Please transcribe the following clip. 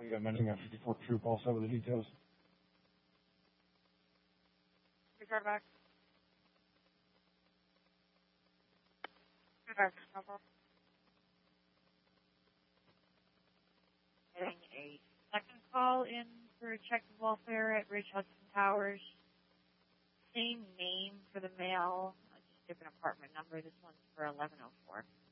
I think I mentioned a 54 troop also with the details. Regard back. Regard back. Getting a second call in for check of welfare at Ridge Hudson Towers. Same name for the male, just different apartment number. This one's for 1104.